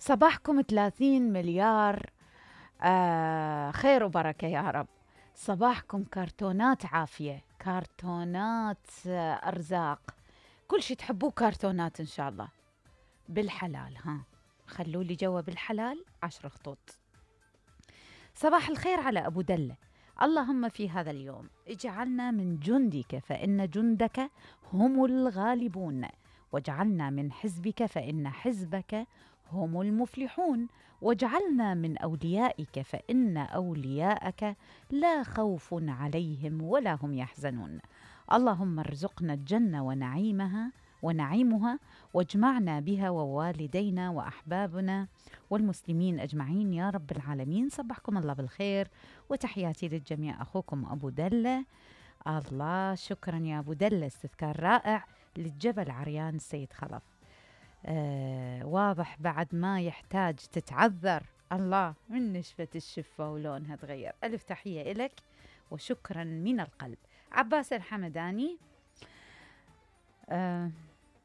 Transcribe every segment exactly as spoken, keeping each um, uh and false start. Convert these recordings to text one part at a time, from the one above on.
صباحكم ثلاثين مليار آه خير وبركة يا رب. صباحكم كرتونات عافية، كرتونات آه أرزاق، كل شي تحبوه كرتونات إن شاء الله بالحلال. ها خلوا لي جوا بالحلال عشر خطوط. صباح الخير على أبو دلة. اللهم في هذا اليوم اجعلنا من جندك فإن جندك هم الغالبون، واجعلنا من حزبك فإن حزبك هم المفلحون، واجعلنا من أوليائك فإن أولياءك لا خوف عليهم ولا هم يحزنون. اللهم ارزقنا الجنة ونعيمها ونعيمها، واجمعنا بها ووالدينا وأحبابنا والمسلمين أجمعين يا رب العالمين. صبحكم الله بالخير وتحياتي للجميع. أخوكم أبو دلة. الله شكرا يا أبو دلة، استذكار رائع للجبل عريان السيد خلف. آه واضح بعد ما يحتاج تتعذر. الله من نشفة الشفة ولونها تغير. ألف تحية إلك وشكرا من القلب. عباس الحمداني آه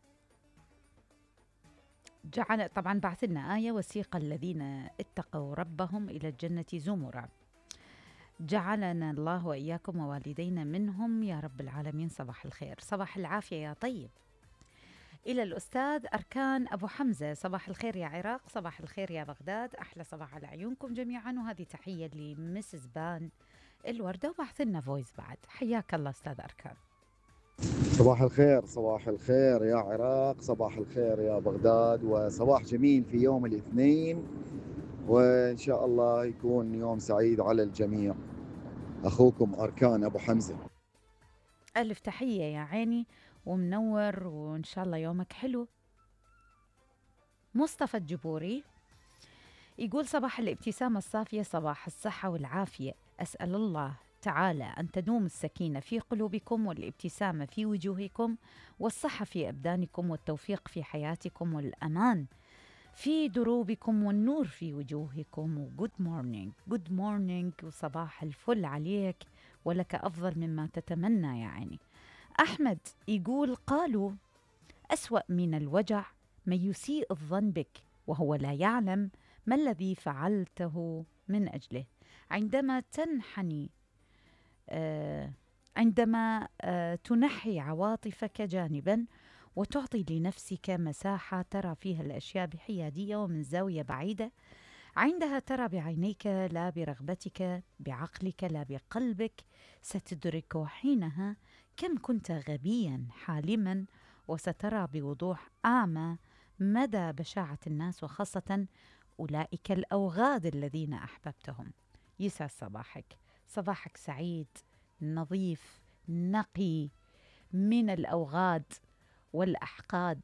جعل طبعا بعث لنا آية: وسيق الذين اتقوا ربهم إلى الجنة زمرا. جعلنا الله وإياكم ووالدينا منهم يا رب العالمين. صباح الخير، صباح العافية يا طيب. إلى الأستاذ أركان أبو حمزة: صباح الخير يا عراق، صباح الخير يا بغداد، أحلى صباح على عيونكم جميعا. وهذه تحية لمسز بان الوردة. وبعث لنا فويس بعد. حياك الله أستاذ أركان. صباح الخير، صباح الخير يا عراق، صباح الخير يا بغداد، وصباح جميل في يوم الاثنين، وإن شاء الله يكون يوم سعيد على الجميع. أخوكم أركان أبو حمزة. ألف تحية يا عيني ومنور، وإن شاء الله يومك حلو. مصطفى الجبوري يقول: صباح الابتسامة الصافية، صباح الصحة والعافية. أسأل الله تعالى أن تدوم السكينة في قلوبكم والابتسامة في وجوهكم والصحة في أبدانكم والتوفيق في حياتكم والأمان في دروبكم والنور في وجوهكم. وجود مورنينج جود مورنينج وصباح الفل عليك، ولك أفضل مما تتمنى يا عيني. أحمد يقول: قالوا أسوأ من الوجع من يسيء الظن بك وهو لا يعلم ما الذي فعلته من أجله. عندما تنحني آه عندما آه تنحي عواطفك جانبا وتعطي لنفسك مساحة ترى فيها الأشياء بحيادية ومن زاوية بعيدة، عندها ترى بعينيك لا برغبتك، بعقلك لا بقلبك، ستدرك حينها كم كنت غبيا حالما، وسترى بوضوح أعمى مدى بشاعة الناس، وخاصة أولئك الأوغاد الذين أحببتهم. يسعد صباحك، صباحك سعيد نظيف نقي من الأوغاد والأحقاد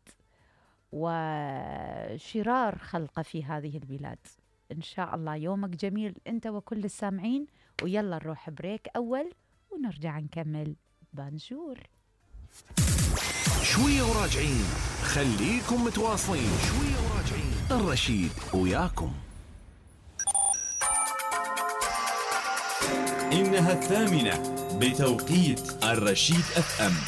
وشرار خلق في هذه البلاد. إن شاء الله يومك جميل أنت وكل السامعين. ويلا نروح بريك أول ونرجع نكمل. بانجور. شوية وراجعين، خليكم متواصلين. شوية وراجعين، الرشيد وياكم. إنها الثامنة بتوقيت الرشيد أف أم.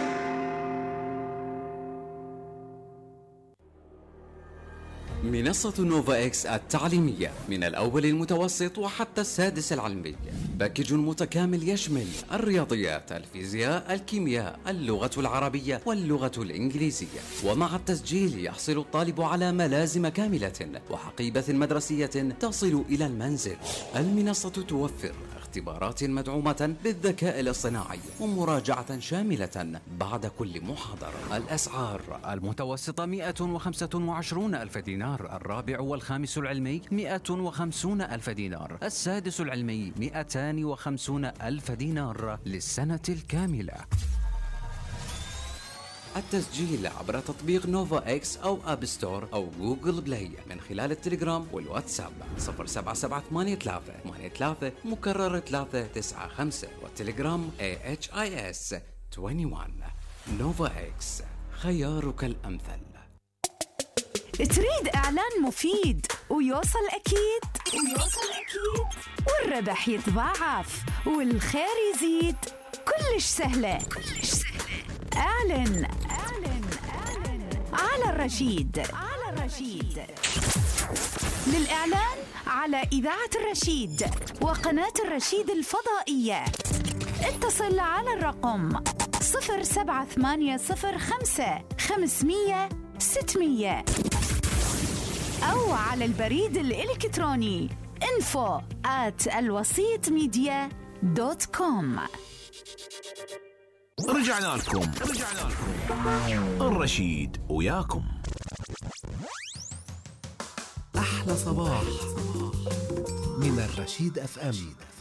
منصة نوفا إكس التعليمية من الأول المتوسط وحتى السادس العلمي، باكج متكامل يشمل الرياضيات، الفيزياء، الكيمياء، اللغة العربية واللغة الإنجليزية. ومع التسجيل يحصل الطالب على ملازم كاملة وحقيبة مدرسية تصل إلى المنزل. المنصة توفر اختبارات مدعومة بالذكاء الاصطناعي ومراجعة شاملة بعد كل محاضرة. الأسعار: المتوسطة مئة وخمسة وعشرون ألف دينار، الرابع والخامس العلمي مئة وخمسون ألف دينار، السادس العلمي مئتان وخمسون ألف دينار للسنة الكاملة. التسجيل عبر تطبيق نوفا إكس أو أب ستور أو جوجل بلاي من خلال التليجرام والواتساب صفر سبعة سبعة ثمانية ثلاثة ثمانية ثلاثة مكرر ثلاثة تسعة خمسة، والتليجرام إيه إتش آي إس واحد وعشرين. نوفا إكس، خيارك الأمثل. تريد إعلان مفيد ويوصل أكيد ويوصل أكيد والربح يتضاعف والخير يزيد؟ كلش سهلة كلش سهلة. اعلن اعلن اعلن على الرشيد. على الرشيد للإعلان على إذاعة الرشيد وقناة الرشيد الفضائية اتصل على الرقم صفر سبعة ثمانية صفر خمسة خمسمية ستمية أو على البريد الإلكتروني info at الوسيط ميديا دوت كوم. رجعنا لكم رجعنا لكم الرشيد وياكم. أحلى صباح من الرشيد أف أم.